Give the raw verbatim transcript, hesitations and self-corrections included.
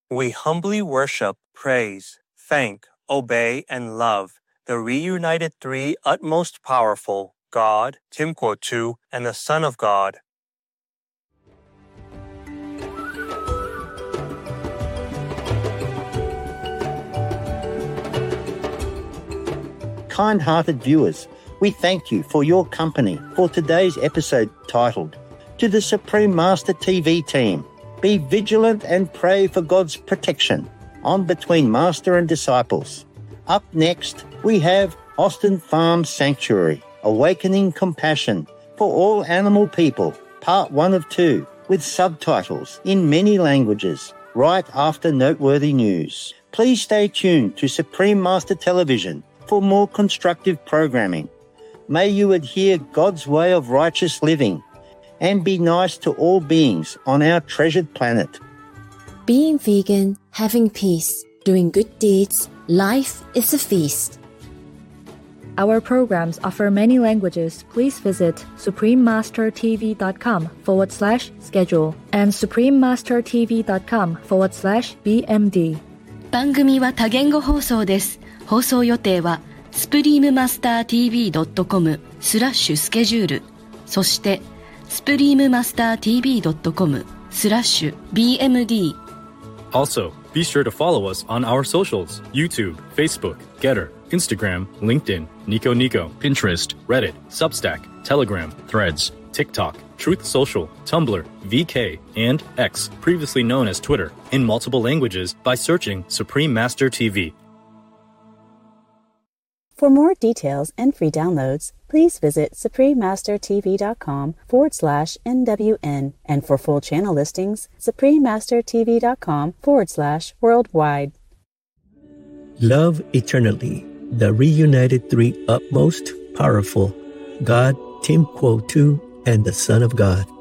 We humbly worship, praise, thank, obey, and love the reunited three utmost powerful, God, Tim Kwotu, and the Son of God. Kind-hearted viewers, we thank you for your company for today's episode titled, To the Supreme Master T V Team, Be Vigilant and Pray for God's Protection on Between Master and Disciples. Up next, we have Austin Farm Sanctuary, Awakening Compassion for All Animal People, Part one of two, with subtitles in many languages, right after noteworthy news. Please stay tuned to Supreme Master Television for more constructive programming. May you adhere God's way of righteous living and be nice to all beings on our treasured planet. Being vegan, having peace, doing good deeds, life is a feast. Our programs offer many languages. Please visit suprememastertv.com forward slash schedule and suprememastertv.com forward slash BMD. 番組は多言語放送です。放送予定は スプリームマスターティービードットコム スラッシュスケジュール、そして スプリームマスターティービードットコム スラッシュ ビーエムディー。 Also, be sure to follow us on our socials: YouTube, Facebook, Getter, Instagram, LinkedIn, Nico Nico, Pinterest, Reddit, Substack, Telegram, Threads, TikTok, Truth Social, Tumblr, V K, and X, previously known as Twitter, in multiple languages by searching Supreme Master T V. For more details and free downloads, please visit suprememastertv.com forward slash NWN. And for full channel listings, suprememastertv.com forward slash worldwide. Love eternally, the reunited three utmost powerful, God, Tim Kwotu, and the Son of God.